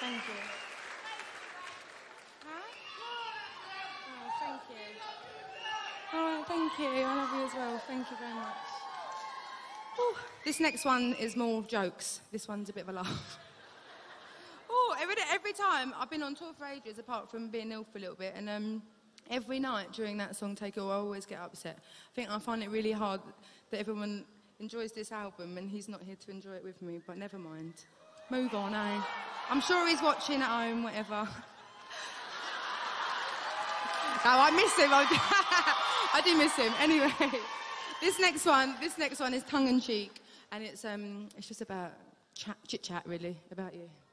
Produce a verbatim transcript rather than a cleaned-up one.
thank you. Huh? Oh, thank you. All right, thank you. I love you as well. Thank you very much. Ooh, this next one is more jokes. This one's a bit of a laugh. Oh, every, every time, I've been on tour for ages, apart from being ill for a little bit, and um, every night during that song, Take It All, I always get upset. I think I find it really hard that everyone enjoys this album and he's not here to enjoy it with me, but never mind. Move on, eh? I'm sure he's watching at home, whatever. No, I miss him. I do miss him. Anyway, this next one, this next one is tongue in cheek, and it's um, it's just about chat, chit chat, really, about you.